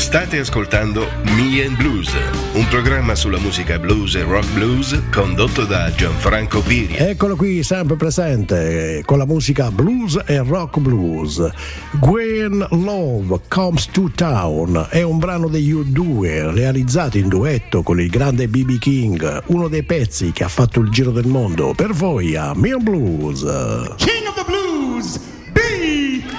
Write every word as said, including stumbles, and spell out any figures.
State ascoltando Me and Blues, un programma sulla musica blues e rock blues condotto da Gianfranco Piria. Eccolo qui, sempre presente, con la musica blues e rock blues. When Love Comes to Town è un brano degli U due realizzato in duetto con il grande B B King, uno dei pezzi che ha fatto il giro del mondo. Per voi a Me and Blues. King of the Blues!